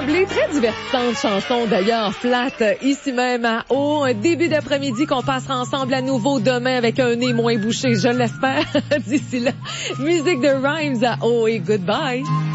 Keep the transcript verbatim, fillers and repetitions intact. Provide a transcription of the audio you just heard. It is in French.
d'emblée, très divertissante chanson d'ailleurs, Flat, ici même à Haut. Un début d'après-midi qu'on passera ensemble à nouveau demain avec un nez moins bouché, je l'espère. D'ici là, musique de Rhymes à Haut et goodbye.